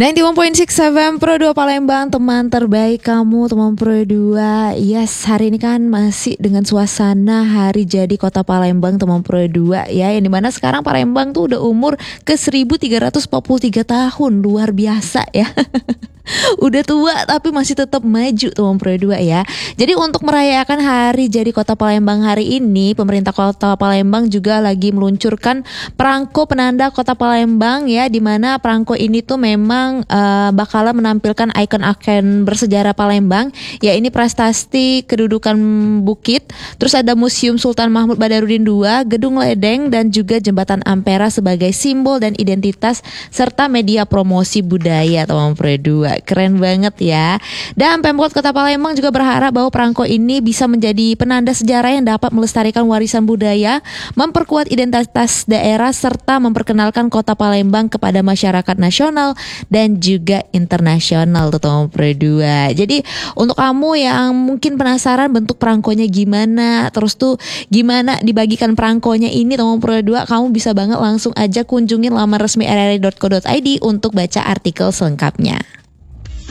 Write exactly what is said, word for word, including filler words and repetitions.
sembilan puluh satu titik enam F M Pro dua Palembang, teman terbaik kamu, teman Pro dua. Yes, hari ini kan masih dengan suasana hari jadi Kota Palembang, teman Pro dua ya. Yang dimana sekarang Palembang tuh udah umur ke seribu tiga ratus empat puluh tiga tahun. Luar biasa ya. Udah tua tapi masih tetap maju, teman Pro dua ya. Jadi untuk merayakan hari jadi Kota Palembang hari ini, pemerintah Kota Palembang juga lagi meluncurkan perangko penanda Kota Palembang ya, dimana perangko ini tuh memang uh, bakalan menampilkan ikon-ikon bersejarah Palembang. Ya, ini prasasti kedudukan bukit, terus ada Museum Sultan Mahmud Badarudin kedua, Gedung Ledeng, dan juga Jembatan Ampera sebagai simbol dan identitas serta media promosi budaya, teman Pro dua. Keren banget ya. Dan Pemkot Kota Palembang juga berharap bahwa perangko ini bisa menjadi penanda sejarah yang dapat melestarikan warisan budaya, memperkuat identitas daerah, serta memperkenalkan Kota Palembang kepada masyarakat nasional dan juga internasional, teman Pro dua. Jadi untuk kamu yang mungkin penasaran bentuk perangkonya gimana, terus tuh gimana dibagikan perangkonya ini, teman Pro dua, kamu bisa banget langsung aja kunjungin laman resmi r r i dot co dot i d untuk baca artikel selengkapnya.